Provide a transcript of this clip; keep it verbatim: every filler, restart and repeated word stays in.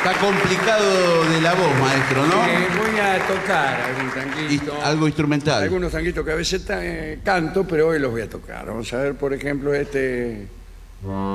Está complicado de la voz, maestro, ¿no? Eh, voy a tocar algún tanguito. Y- algo instrumental. Algunos tanguitos que a veces ta- eh, canto, pero hoy los voy a tocar. Vamos a ver, por ejemplo, este...